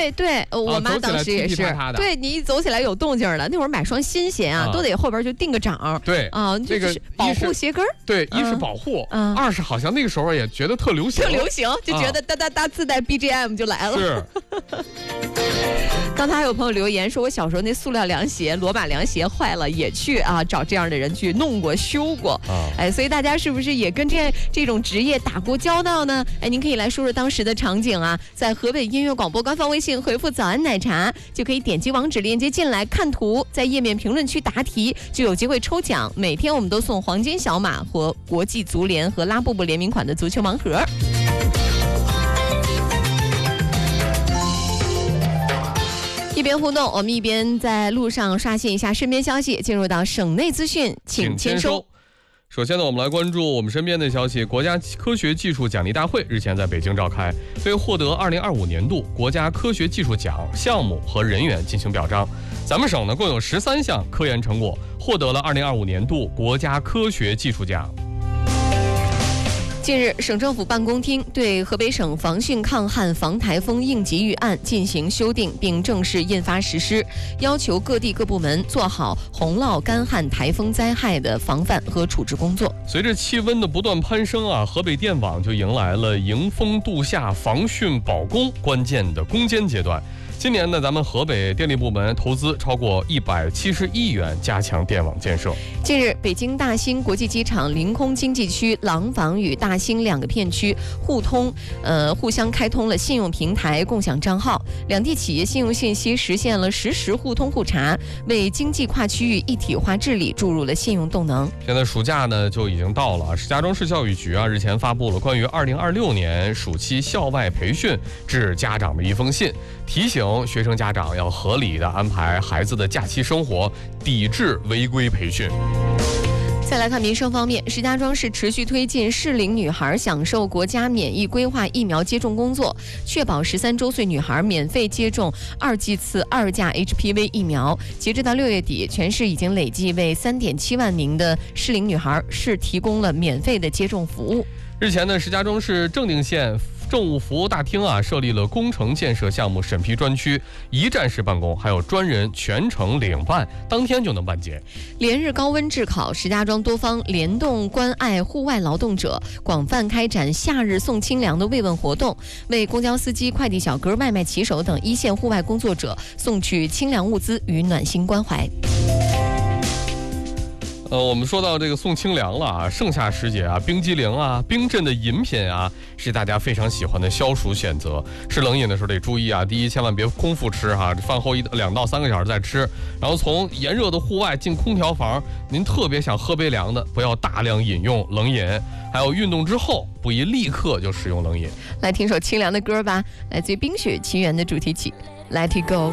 对，我妈当时也是，对你一走起来有动静了。那会儿买双新鞋啊，都得后边就定个掌。 对啊， 这个保护鞋跟儿。 对，一是保护，二是好像那个时候也觉得特流行， 就觉得哒哒哒自带 BGM 就来了。 是。 刚才还有朋友留言说，我小时候那塑料凉鞋、罗马凉鞋坏了，也去找这样的人去弄过、修过。所以大家是不是也跟这种职业打过交道呢？您可以来说说当时的场景啊，在河北音乐广播官方微信回复"早安奶茶"，就可以点击网址链接进来看图，在页面评论区答题，就有机会抽奖。每天我们都送黄金小马和国际足联和拉布布联名款的足球盲盒。一边互动，我们一边在路上刷新一下身边消息，进入到省内资讯，请签收。 首先呢，我们来关注我们身边的消息。国家科学技术奖励大会日前在北京召开，对获得2025年度国家科学技术奖项目和人员进行表彰。咱们省呢共有13项科研成果获得了2025年度国家科学技术奖。 近日，省政府办公厅对河北省防汛抗旱防台风应急预案进行修订，并正式印发实施，要求各地各部门做好洪涝、干旱、台风灾害的防范和处置工作。 随着气温的不断攀升河北电网就迎来了迎风度夏、防汛保供关键的攻坚阶段。今年呢，咱们河北电力部门投资超过170亿元加强电网建设。 近日，北京大兴国际机场临空经济区廊坊与大兴2个片区互相开通了信用平台共享账号，两地企业信用信息实现了实时互通互查，为经济跨区域一体化治理注入了信用动能。 现在暑假呢就已经到了，石家庄市教育局日前发布了关于2026年暑期校外培训致家长的一封信，提醒学生家长要合理的安排孩子的假期生活，抵制违规培训。 再来看民生方面，石家庄市持续推进适龄女孩享受国家免疫规划疫苗接种工作，确保13周岁女孩免费接种2剂次2价 HPV 疫苗。截止到6月底，全市已经累计为3.7万名的适龄女孩提供了免费的接种服务。 日前呢，石家庄市正定县政务服务大厅设立了工程建设项目审批专区，一站式办公，还有专人全程领办，当天就能办结。 连日高温炙烤，石家庄多方联动关爱户外劳动者，广泛开展夏日送清凉的慰问活动，为公交司机、快递小哥、外卖骑手等一线户外工作者送去清凉物资与暖心关怀。 我们说到这个送清凉了盛夏时节冰激凌冰镇的饮品是大家非常喜欢的消暑选择。吃冷饮的时候得注意第一，千万别空腹吃饭后2到3个小时再吃。然后从炎热的户外进空调房，您特别想喝杯凉的，不要大量饮用冷饮。还有运动之后不宜立刻就使用冷饮。 来听首清凉的歌吧，来自于《冰雪奇缘》的主题曲《Let It Go》。